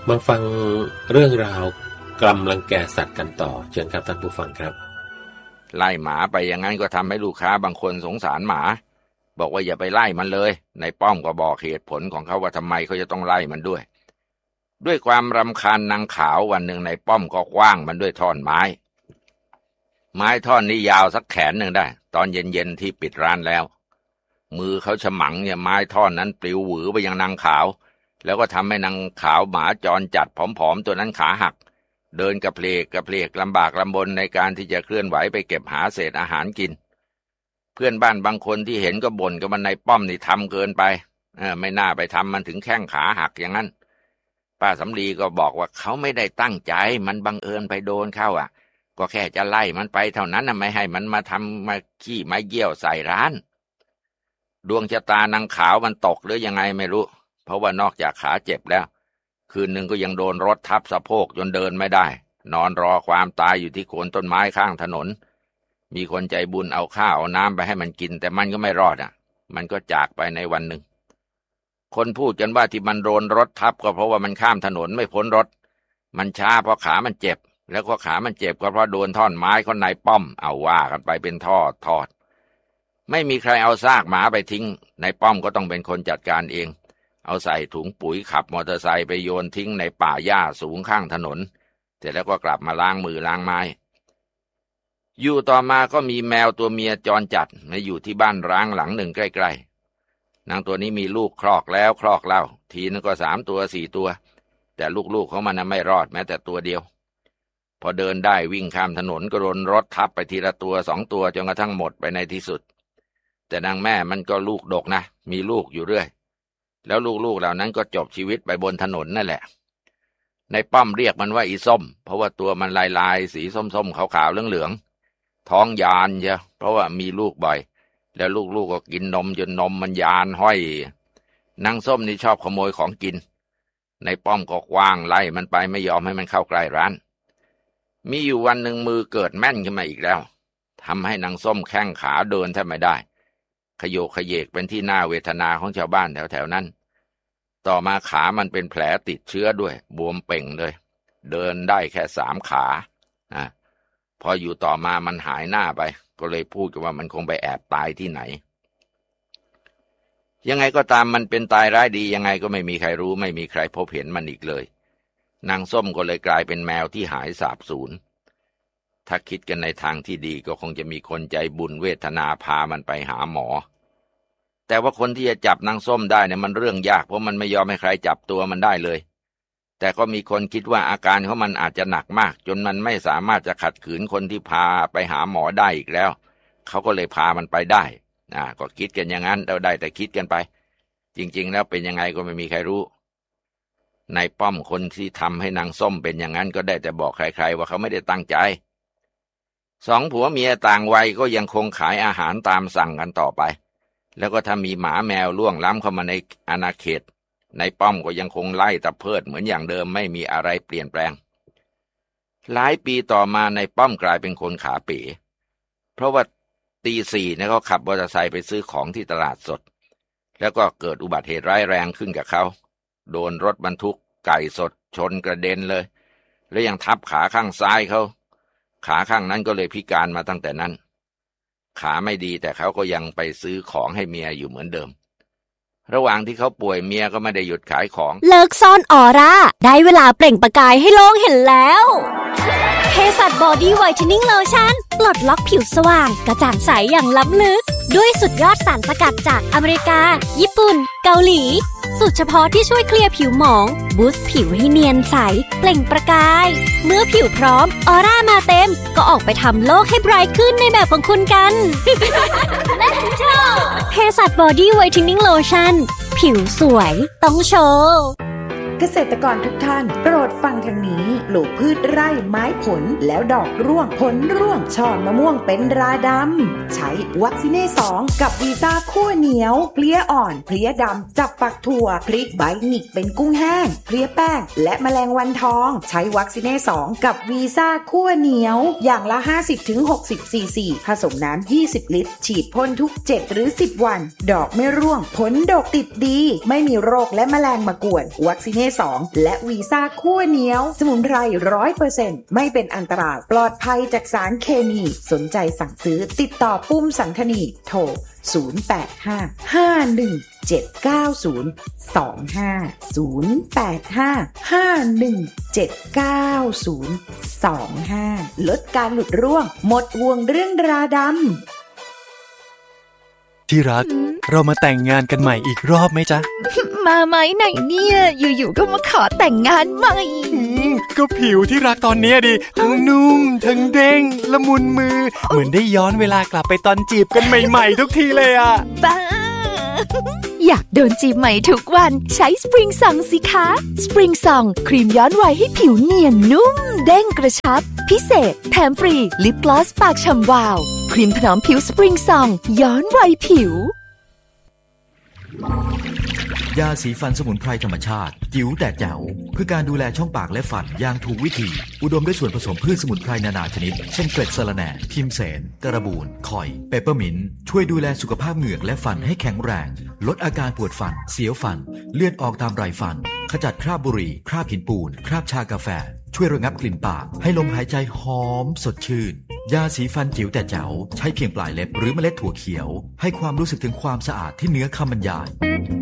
มาฟังเรื่องราวกรรมรังแกสัตว์กันต่อเชิญครับท่านผู้ฟังครับไล่หมาไปอย่างนั้นก็ทำให้ลูกค้าบางคนสงสารหมาบอกว่าอย่าไปไล่มันเลยนายป้อมก็บอกเหตุผลของเขาว่าทำไมเขาจะต้องไล่มันด้วยความรำคาญนางขาววันหนึ่งนายป้อมก็ขว้างมันด้วยท่อนไม้ท่อนนี้ยาวสักแขนหนึ่งได้ตอนเย็นๆที่ปิดร้านแล้วมือเขาฉมังเนี่ยไม้ท่อนนั้นปลิวหวือไปยังนางขาวแล้วก็ทำให้นางขาวหมาจรจัดผอมๆตัวนั้นขาหักเดินกระเพลกลำบากลำบนในการที่จะเคลื่อนไหวไปเก็บหาเศษอาหารกินเพื่อนบ้านบางคนที่เห็นก็บ่นกับมันนายป้อมนี่ทำเกินไปไม่น่าไปทำมันถึงแข้งขาหักอย่างนั้นป้าสำลีก็บอกว่าเขาไม่ได้ตั้งใจมันบังเอิญไปโดนเข้าก็แค่จะไล่มันไปเท่านั้นไม่ให้มันมาทำมาขี้มาเยี่ยวใส่ร้านดวงชะตานางขาวมันตกหรือยังไงไม่รู้เพราะว่านอกจากขาเจ็บแล้วคืนหนึ่งก็ยังโดนรถทับสะโพกจนเดินไม่ได้นอนรอความตายอยู่ที่โคนต้นไม้ข้างถนนมีคนใจบุญเอาข้าวเอาน้ำไปให้มันกินแต่มันก็ไม่รอดมันก็จากไปในวันหนึ่งคนพูดกันว่าที่มันโดนรถทับก็เพราะว่ามันข้ามถนนไม่พ้นรถมันช้าเพราะขามันเจ็บแล้วก็ขามันเจ็บก็เพราะโดนท่อนไม้ของนายป้อมเอาว่ากันไปเป็นทอดไม่มีใครเอาซากหมาไปทิ้งนายป้อมก็ต้องเป็นคนจัดการเองเอาใส่ถุงปุ๋ยขับมอเตอร์ไซค์ไปโยนทิ้งในป่าหญ้าสูงข้างถนนเสร็จแล้วก็กลับมาล้างมือล้างไม้อยู่ต่อมาก็มีแมวตัวเมียจรจัดมาอยู่ที่บ้านร้างหลังหนึ่งใกล้ๆนางตัวนี้มีลูกคลอกแล้วคลอกเล่าทีนึงก็3 ตัว 4 ตัวแต่ลูกๆของมันไม่รอดแม้แต่ตัวเดียวพอเดินได้วิ่งข้ามถนนก็โดนรถทับไปทีละตัว2 ตัวจนกระทั่งหมดไปในที่สุดแต่นางแม่มันก็ลูกดกนะมีลูกอยู่เรื่อยแล้วลูกๆเหล่านั้นก็จบชีวิตไปบนถนนนั่นแหละในป้อมเรียกมันว่าอีส้มเพราะว่าตัวมันลายสีส้มๆขาวๆเหลืองๆท้องยานเชียวเพราะว่ามีลูกบ่อยแล้วลูกๆก็กินนมจนนมมันยานห้อยนางส้มนี่ชอบขโมยของกินในป้อมก็กว้างไล่มันไปไม่ยอมให้มันเข้าใกล้ร้านมีอยู่วันหนึ่งมือเกิดแม่นขึ้นมาอีกแล้วทำให้นางส้มแข้งขาเดินแทบไม่ได้ขโยกขยเยกเป็นที่น่าเวทนาของชาวบ้านแถวๆนั้นต่อมาขามันเป็นแผลติดเชื้อด้วยบวมเป่งเลยเดินได้แค่3 ขาพออยู่ต่อมามันหายหน้าไปก็เลยพูดกันว่ามันคงไปแอบตายที่ไหนยังไงก็ตามมันเป็นตายร้ายดียังไงก็ไม่มีใครรู้ไม่มีใครพบเห็นมันอีกเลยนางส้มก็เลยกลายเป็นแมวที่หายสาบสูญถ้าคิดกันในทางที่ดีก็คงจะมีคนใจบุญเวทนาพามันไปหาหมอแต่ว่าคนที่จะจับนางส้มได้เนี่ยมันเรื่องยากเพราะมันไม่ยอมให้ใครจับตัวมันได้เลยแต่ก็มีคนคิดว่าอาการของมันอาจจะหนักมากจนมันไม่สามารถจะขัดขืนคนที่พาไปหาหมอได้อีกแล้วเขาก็เลยพามันไปได้ก็คิดกันอย่างนั้นเราได้แต่คิดกันไปจริงๆแล้วเป็นยังไงก็ไม่มีใครรู้นายป้อมคนที่ทำให้นางส้มเป็นอย่างนั้นก็ได้แต่บอกใครๆว่าเขาไม่ได้ตั้งใจ2 ผัวเมียต่างวัยก็ยังคงขายอาหารตามสั่งกันต่อไปแล้วก็ถ้ามีหมาแมวล่วงล้ำเข้ามาในอาณาเขตนายป้อมก็ยังคงไล่ตะเพิดเหมือนอย่างเดิมไม่มีอะไรเปลี่ยนแปลงหลายปีต่อมานายป้อมกลายเป็นคนขาเป๋เพราะว่าตี 4เนี่ยเขาขับมอเตอร์ไซค์ไปซื้อของที่ตลาดสดแล้วก็เกิดอุบัติเหตุร้ายแรงขึ้นกับเขาโดนรถบรรทุกไก่สดชนกระเด็นเลยแล้วยังทับขาข้างซ้ายเขาขาข้างนั้นก็เลยพิการมาตั้งแต่นั้นขาไม่ดีแต่เขาก็ยังไปซื้อของให้เมียอยู่เหมือนเดิมระหว่างที่เขาป่วยเมียก็ไม่ได้หยุดขายของเลิกซ่อนออร่าได้เวลาเปล่งประกายให้โลกเห็นแล้วเภสัชบอดี้ไวท์เทนนิ่งโลชั่นปลดล็อกผิวสว่างกระจ่างใสอย่างล้ำลึกด้วยสุดยอดสารสกัดจากอเมริกาญี่ปุ่นเกาหลีสูตรเฉพาะที่ช่วยเคลียร์ผิวหมองบูสต์ผิวให้เนียนใสเปล่งประกายเมื่อผิวพร้อมออร่ามาเต็มก็ออกไปทำโลกให้ไบรท์ขึ้นในแบบของคุณกัน Let's go เภสัชบอดี้ไวท์เทนนิ่งโลชั่นผิวสวยต้องโชว์เกษตรกรทุกท่านโปรดฟังทางนี้ปลูกพืชไร่ไม้ผลแล้วดอกร่วงผลร่วงช่อมะม่วงเป็นราดำใช้วัคซีเน่2กับวีซ่าคั่วเหนียวเพลี้ยอ่อนเพลี้ยดำจับฝักถั่วพริกใบหงิกเป็นกุ้งแห้งเพลี้ยแป้งและแมลงวันทองใช้วัคซีเน่2กับวีซ่าคั่วเหนียวอย่างละ 50-60 ซีซีผสมน้ำ20 ลิตรฉีดพ่นทุก7หรือ10 วันดอกไม่ร่วงผลดกติดดีไม่มีโรคและแมลงมากวนวัคซีเน่ 2และวีซ่าคั่วเหนียวสมุนไพร 100% ไม่เป็นอันตรายปลอดภัยจากสารเคมีสนใจสั่งซื้อติดต่อปุ้มสันธนีโทร085-517-9025 ลดการหลุดร่วงหมดห่วงเรื่องราดำที่รักเรามาแต่งงานกันใหม่อีกรอบไหมจ๊ะมาไหมไหนเนี่ยอยู่ๆก็มาขอแต่งงานใหม่ก็ผิวที่รักตอนนี้ดิทั้งนุ่มทั้งเด้งละมุนมือเหมือนได้ย้อนเวลากลับไปตอนจีบกันใหม่ๆทุกทีเลยอ่ะบ้าอยากโดนจีบใหม่ทุกวันใช้สปริงซองสิคะสปริงซองครีมย้อนวัยให้ผิวเนียนนุ่มเด้งกระชับพิเศษแถมฟรีลิปกลอสปากฉ่ำวาวครีมถนอมผิวสปริงซองย้อนวัยผิวยาสีฟันสมุนไพรธรรมชาติจิ๋วแต่แจ๋วเพื่อการดูแลช่องปากและฟันอย่างถูกวิธีอุดมด้วยส่วนผสมพืชสมุนไพรนานาชนิดเช่นเกล็ดสะระแหน่พิมเสนกระบูนข่อยเปปเปอร์มินต์ช่วยดูแลสุขภาพเหงือกและฟันให้แข็งแรงลดอาการปวดฟันเสียวฟันเลือดออกตามไรฟันขจัดคราบบุหรี่คราบหินปูนคราบชากาแฟช่วยระงับกลิ่นปากให้ลมหายใจหอมสดชื่นยาสีฟันจิ๋วแต่แจ๋วใช้เพียงปลายเล็บหรือเมล็ดถั่วเขียวให้ความรู้สึกถึงความสะอาดที่เหนือคำบรรยาย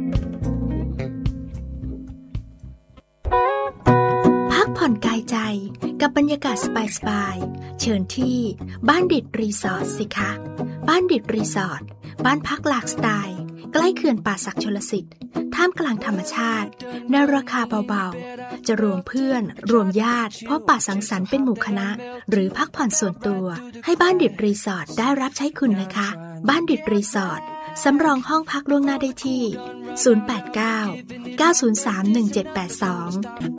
ผ่อนกายใจกับบรรยากาศสบายๆเชิญที่บ้านดิดรีสอร์ทสิคะบ้านดิดรีสอร์ทบ้านพักหลากสไตล์ใกล้เขื่อนป่าสักชลสิทธิ์ท่ามกลางธรรมชาติในราคาเบาๆจะรวมเพื่อนรวมญาติพบปะสังสรรค์เป็นหมู่คณะหรือพักผ่อนส่วนตัวให้บ้านดิดรีสอร์ทได้รับใช้คุณนะคะบ้านดิดรีสอร์ทสำรองห้องพักล่วงหน้าได้ที่089 903 1782